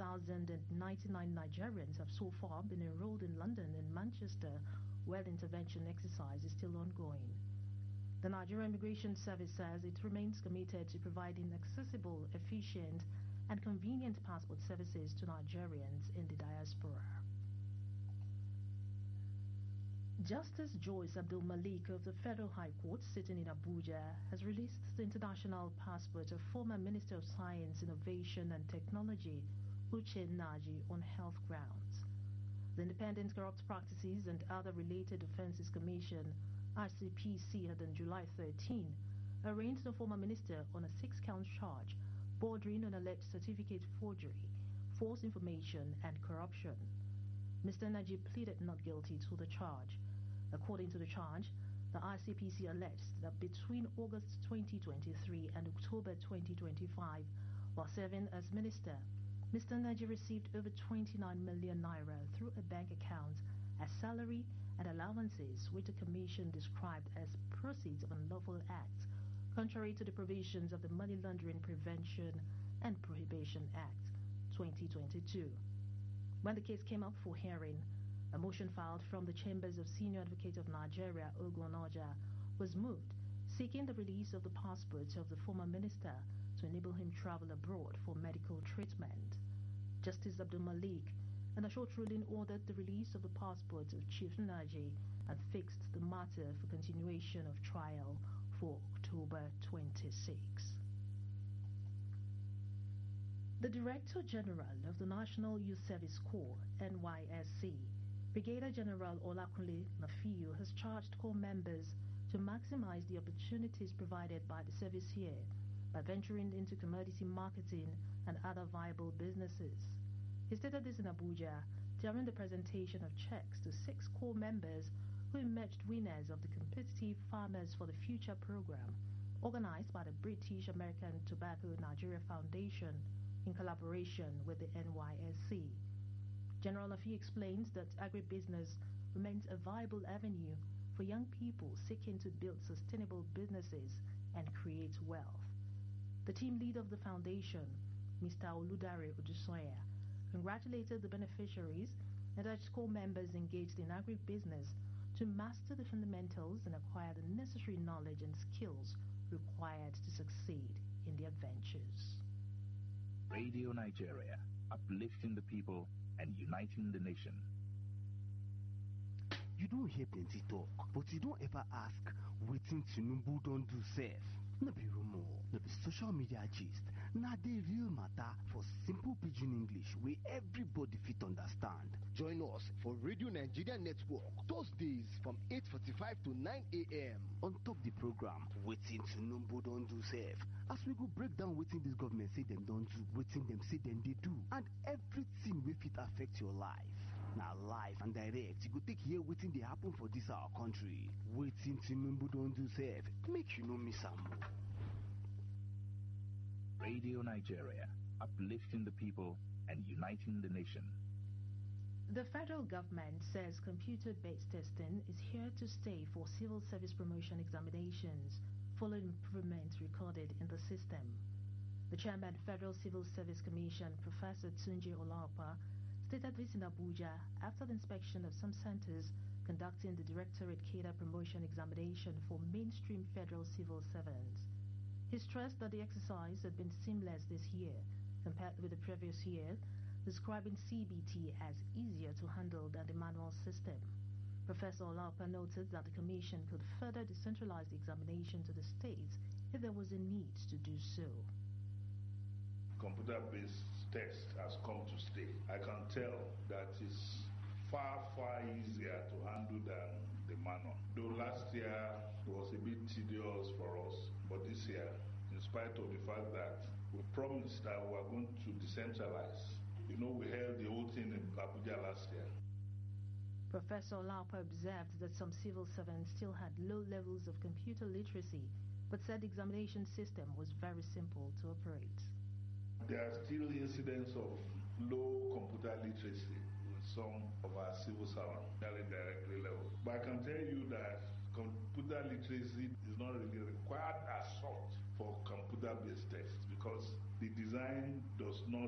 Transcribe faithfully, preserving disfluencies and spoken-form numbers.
thousand ninety-nine Nigerians have so far been enrolled in London and Manchester, where the intervention exercise is still ongoing. The Nigerian Immigration Service says it remains committed to providing accessible, efficient, and convenient passport services to Nigerians in the diaspora. Justice Joyce Abdul Malik of the Federal High Court sitting in Abuja has released the international passport of former Minister of Science, Innovation and Technology Uche Naji on health grounds. The Independent Corrupt Practices and Other Related Offences Commission, I C P C, had on July thirteenth arraigned the former minister on a six-count charge bordering on alleged certificate forgery, false information and corruption. Mister Naji pleaded not guilty to the charge. According to the charge, the I C P C alleged that between August twenty twenty-three and October twenty twenty-five, while serving as minister, Mister Naji received over twenty-nine million naira through a bank account as salary and allowances, which the commission described as proceeds of unlawful acts, contrary to the provisions of the Money Laundering Prevention and Prohibition Act twenty twenty-two. When the case came up for hearing, a motion filed from the Chambers of Senior Advocate of Nigeria, Ogunoja, was moved, seeking the release of the passports of the former minister to enable him travel abroad for medical treatment. Justice Abdul Malik, in a short ruling, ordered the release of the passports of Chief Naji and fixed the matter for continuation of trial for October twenty-sixth. The Director General of the National Youth Service Corps, N Y S C, Brigadier General Olakunle Nafiu, has charged corps members to maximize the opportunities provided by the service here by venturing into commodity marketing and other viable businesses. He stated this in Abuja during the presentation of checks to six corps members who emerged winners of the Competitive Farmers for the Future program, organized by the British American Tobacco Nigeria Foundation in collaboration with the N Y S C. General Nafi explains that agribusiness remains a viable avenue for young people seeking to build sustainable businesses and create wealth. The team leader of the foundation, Mister Oludare Odusoya, congratulated the beneficiaries and urged corps members engaged in agribusiness to master the fundamentals and acquire the necessary knowledge and skills required to succeed in their ventures. Radio Nigeria, uplifting the people and uniting the nation. You don't hear plenty talk, but you don't ever ask, waiting Tinubu don't do safe. No be rumor, no be social media gist. Na the real matter for simple pidgin English where everybody fit understand. Join us for Radio Nigeria Network, Thursdays from eight forty-five to nine a m On top the program, waiting Tinubu don't do safe. As we go break down waiting this government say them don't do, waiting them say them they do, and everything will fit affect your life. Now live and direct, you go take here waiting they happen for this our country. Waiting Tinubu don't do safe. Make you no miss am. Radio Nigeria, uplifting the people and uniting the nation. The federal government says computer-based testing is here to stay for civil service promotion examinations, following improvements recorded in the system. The chairman of the Federal Civil Service Commission, Professor Tunji Olapa, stated this in Abuja after the inspection of some centers conducting the Directorate Cadre Promotion Examination for mainstream federal civil servants. He stressed that the exercise had been seamless this year compared with the previous year, describing C B T as easier to handle than the manual system. Professor Olapa noted that the Commission could further decentralize the examination to the states if there was a need to do so. Computer-based test has come to stay. I can tell that it's far, far easier to handle than the manual. Though last year it was a bit tedious for us, but this year, in spite of the fact that we promised that we are going to decentralize, you know, we held the whole thing in Abuja last year. Professor Olapa observed that some civil servants still had low levels of computer literacy, but said the examination system was very simple to operate. There are still incidents of low computer literacy with some of our civil servants, very directly level. But I can tell you that computer literacy is not really required as such for computer-based tests because the design does not